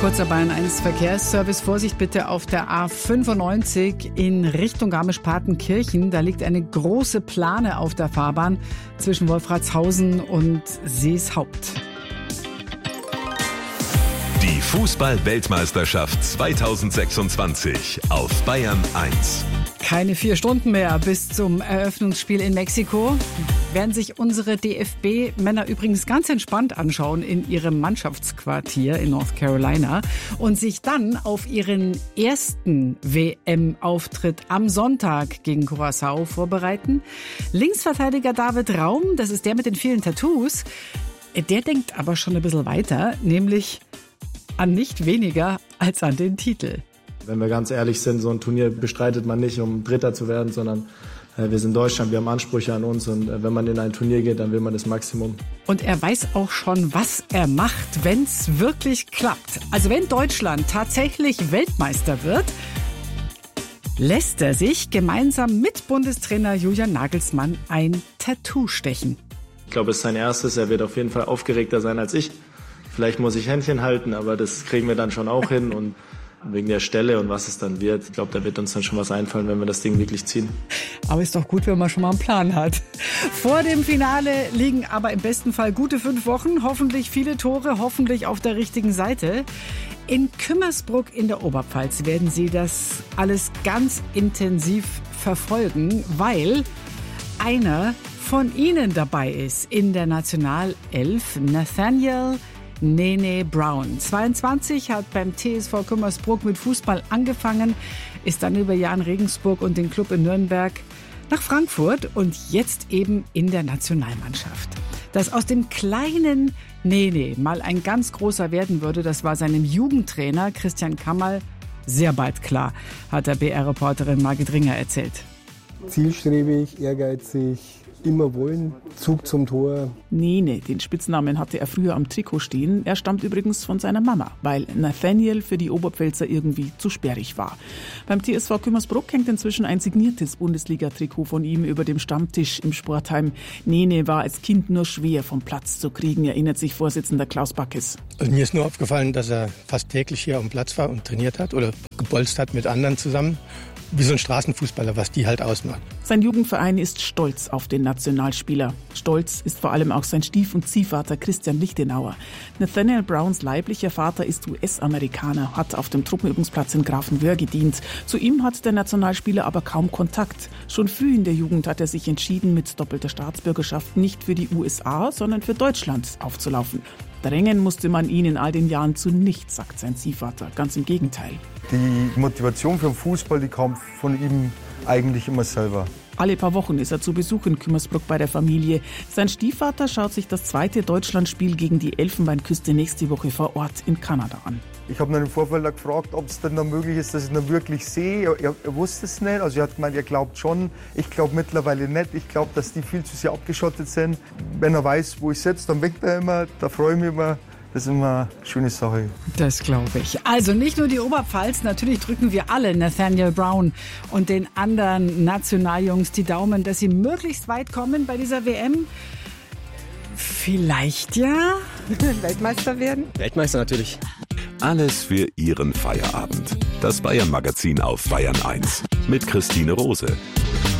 Kurzer Bayern 1 Verkehrsservice. Vorsicht bitte auf der A95 in Richtung Garmisch-Partenkirchen. Da liegt eine große Plane auf der Fahrbahn zwischen Wolfratshausen und Seeshaupt. Die Fußball-Weltmeisterschaft 2026 auf Bayern 1. Keine 4 Stunden mehr bis zum Eröffnungsspiel in Mexiko. Werden sich unsere DFB-Männer übrigens ganz entspannt anschauen in ihrem Mannschaftsquartier in North Carolina und sich dann auf ihren ersten WM-Auftritt am Sonntag gegen Curaçao vorbereiten. Linksverteidiger David Raum, das ist der mit den vielen Tattoos, der denkt aber schon ein bisschen weiter, nämlich an nicht weniger als an den Titel. Wenn wir ganz ehrlich sind, so ein Turnier bestreitet man nicht, um Dritter zu werden, sondern wir sind Deutschland, wir haben Ansprüche an uns und wenn man in ein Turnier geht, dann will man das Maximum. Und er weiß auch schon, was er macht, wenn es wirklich klappt. Also wenn Deutschland tatsächlich Weltmeister wird, lässt er sich gemeinsam mit Bundestrainer Julian Nagelsmann ein Tattoo stechen. Ich glaube, es ist sein erstes, er wird auf jeden Fall aufgeregter sein als ich. Vielleicht muss ich Händchen halten, aber das kriegen wir dann schon auch hin und wegen der Stelle und was es dann wird. Ich glaube, da wird uns dann schon was einfallen, wenn wir das Ding wirklich ziehen. Aber ist doch gut, wenn man schon mal einen Plan hat. Vor dem Finale liegen aber im besten Fall gute 5 Wochen. Hoffentlich viele Tore, hoffentlich auf der richtigen Seite. In Kümmersbruck in der Oberpfalz werden Sie das alles ganz intensiv verfolgen, weil einer von Ihnen dabei ist in der Nationalelf, Nathaniel Nene Brown. 22, hat beim TSV Kümmersbruck mit Fußball angefangen, ist dann über Jahn Regensburg und den Club in Nürnberg nach Frankfurt und jetzt eben in der Nationalmannschaft. Dass aus dem kleinen Nene mal ein ganz großer werden würde, das war seinem Jugendtrainer Christian Kammerl sehr bald klar, hat der BR-Reporterin Margit Ringer erzählt. Zielstrebig, ehrgeizig, immer wollen, Zug zum Tor. Nene, den Spitznamen hatte er früher am Trikot stehen. Er stammt übrigens von seiner Mama, weil Nathaniel für die Oberpfälzer irgendwie zu sperrig war. Beim TSV Kümmersbruck hängt inzwischen ein signiertes Bundesliga-Trikot von ihm über dem Stammtisch im Sportheim. Nene war als Kind nur schwer vom Platz zu kriegen, erinnert sich Vorsitzender Klaus Backes. Also mir ist nur aufgefallen, dass er fast täglich hier am Platz war und trainiert hat oder gebolzt hat mit anderen zusammen. Wie so ein Straßenfußballer, was die halt ausmacht. Sein Jugendverein ist stolz auf den Nationalspieler. Stolz ist vor allem auch sein Stief- und Ziehvater Christian Lichtenauer. Nathaniel Browns leiblicher Vater ist US-Amerikaner, hat auf dem Truppenübungsplatz in Grafenwöhr gedient. Zu ihm hat der Nationalspieler aber kaum Kontakt. Schon früh in der Jugend hat er sich entschieden, mit doppelter Staatsbürgerschaft nicht für die USA, sondern für Deutschland aufzulaufen. Drängen musste man ihn in all den Jahren zu nichts, sagt sein Ziehvater. Ganz im Gegenteil. Die Motivation für den Fußball, die kam von ihm eigentlich immer selber. Alle paar Wochen ist er zu Besuch in Kümmersbruck bei der Familie. Sein Stiefvater schaut sich das 2. Deutschlandspiel gegen die Elfenbeinküste nächste Woche vor Ort in Kanada an. Ich habe ihn im Vorfeld gefragt, ob es denn noch möglich ist, dass ich ihn wirklich sehe. Er wusste es nicht. Also er hat gemeint, er glaubt schon. Ich glaube mittlerweile nicht. Ich glaube, dass die viel zu sehr abgeschottet sind. Wenn er weiß, wo ich sitze, dann winkt er immer. Da freue ich mich immer. Das ist immer eine schöne Sache. Das glaube ich. Also nicht nur die Oberpfalz, natürlich drücken wir alle Nathaniel Brown und den anderen Nationaljungs die Daumen, dass sie möglichst weit kommen bei dieser WM. Vielleicht ja Weltmeister werden? Weltmeister natürlich. Alles für Ihren Feierabend. Das Bayern-Magazin auf Bayern 1 mit Christine Rose.